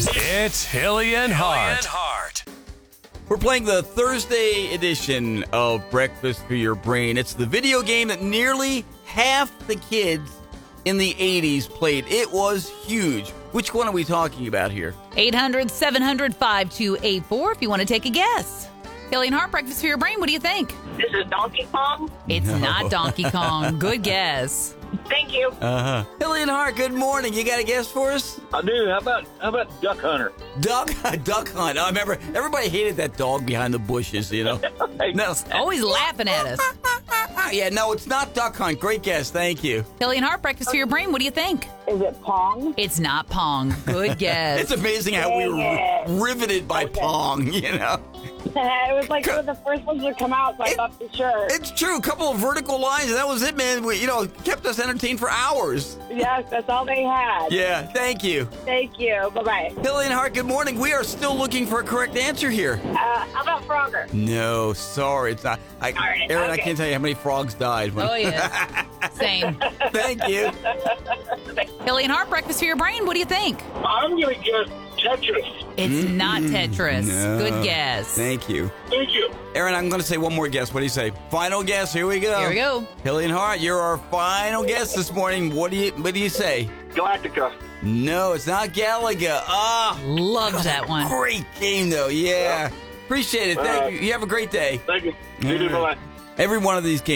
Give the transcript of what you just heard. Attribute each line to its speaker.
Speaker 1: It's Hilly and Hart.
Speaker 2: We're playing the Thursday edition of Breakfast for Your Brain. It's the video game that nearly half the kids in the 80s played. It was huge. Which one are we talking about here?
Speaker 3: 800-700-5284 if you want to take a guess. Hilly and Hart, Breakfast for Your Brain. What do you think?
Speaker 4: This is Donkey Kong.
Speaker 3: It's not Donkey Kong. Good guess.
Speaker 4: Thank you.
Speaker 2: Hilly and Hart, good morning. You got a guess for us?
Speaker 5: I do. How about Duck Hunter?
Speaker 2: Duck Hunt. I remember everybody hated that dog behind the bushes, you know? No.
Speaker 3: Always laughing at us.
Speaker 2: Yeah, no, it's not Duck Hunt. Great guess. Thank you.
Speaker 3: Hilly and Hart, Breakfast for Your Brain. What do you think?
Speaker 4: Is it Pong?
Speaker 3: It's not Pong. Good guess.
Speaker 2: It's amazing how we were riveted by Pong, you know?
Speaker 4: It was like one of the first ones to come out, so I thought for sure.
Speaker 2: It's true. A couple of vertical lines, and that was it, man. Kept us entertained for hours.
Speaker 4: Yes, that's all they had.
Speaker 2: Yeah, thank you.
Speaker 4: Thank you. Bye-bye.
Speaker 2: Hilly and Hart, good morning. We are still looking for a correct answer here.
Speaker 4: How about Frogger?
Speaker 2: No, sorry, it's not.
Speaker 4: right,
Speaker 2: Aaron, I
Speaker 4: okay.
Speaker 2: can't tell you how many frogs died.
Speaker 3: Oh, yeah. Same.
Speaker 2: Thank you.
Speaker 3: Hilly and Hart, Breakfast for Your Brain. What do you think?
Speaker 5: I'm going to guess Tetris.
Speaker 3: It's not Tetris.
Speaker 2: No.
Speaker 3: Good guess.
Speaker 2: Thank you.
Speaker 5: Thank you.
Speaker 2: Aaron, I'm going to say one more guess. What do you say? Final guess. Here we go.
Speaker 3: Here we go.
Speaker 2: Hilly and Hart, you're our final guess this morning. What do you say?
Speaker 5: Galactica.
Speaker 2: No, it's not Galaga.
Speaker 3: Love that one.
Speaker 2: Great game, though. Yeah. Appreciate it. Thank you. You have a great day.
Speaker 5: Thank you. You do. Bye-bye.
Speaker 2: Every one of these games